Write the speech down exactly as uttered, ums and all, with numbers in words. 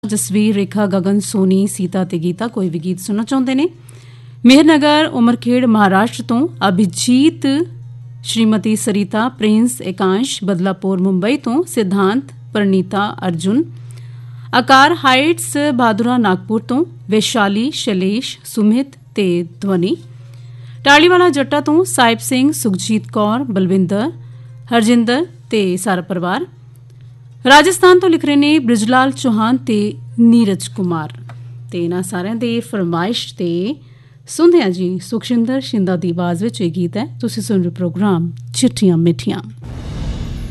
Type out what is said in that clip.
ਜਸਵੀਰ, ਰੇਖਾ, ਗਗਨ, ਸੋਨੀ, ਸੀਤਾ ਤੇ ਗੀਤਾ ਕੋਈ ਵੀ ਗੀਤ ਸੁਣਨਾ ਚਾਹੁੰਦੇ ਨੇ। ਮੇਹਰਨਗਰ ਉਮਰਖੇੜ ਮਹਾਰਾਸ਼ਟਰ ਤੋਂ ਅਭਿਜੀਤ, ਸ਼੍ਰੀਮਤੀ ਸਰੀਤਾ, ਪ੍ਰਿੰਸ, ਏਕਾਂਸ਼, ਬਦਲਾਪੁਰ ਮੁੰਬਈ ਤੋਂ ਸਿਧਾਂਤ, ਪ੍ਰਨੀਤਾ, ਅਰਜੁਨ, ਆਕਾਰ ਹਾਈਟਸ ਬਹਾਦੁਰਾ ਨਾਗਪੁਰ ਤੋਂ ਵੈਸ਼ਾਲੀ, ਸ਼ੈਲੇਸ਼, ਸੁਮਿਤ ਤੇ ਧਵਨੀ, ਟਾਲੀਵਾਲਾ ਜੱਟਾ ਤੋਂ ਸਾਹਿਬ ਸਿੰਘ, ਸੁਖਜੀਤ ਕੌਰ, ਬਲਵਿੰਦਰ, ਹਰਜਿੰਦਰ ਤੇ ਸਾਰਾ ਪਰਿਵਾਰ। ਰਾਜਸਥਾਨ ਤੋਂ ਲਿਖ ਰਹੇ ਨੇ ਬ੍ਰਿਜਲਾਲ ਚੌਹਾਨ ਤੇ ਨੀਰਜ ਕੁਮਾਰ। ਤੇ ਇਹਨਾਂ ਸਾਰਿਆਂ ਦੇ ਫਰਮਾਇਸ਼ ਤੇ ਸੁਣਦੇ ਹਾਂ ਜੀ ਸੁਖਸ਼ਿੰਦਰ ਸ਼ਿੰਦਾ ਦੀ ਆਵਾਜ਼ ਵਿੱਚ ਇਹ ਗੀਤ ਹੈ। ਤੁਸੀਂ ਸੁਣ ਰਹੇ ਪ੍ਰੋਗਰਾਮ ਚਿੱਠੀਆਂ ਮਿੱਠੀਆਂ।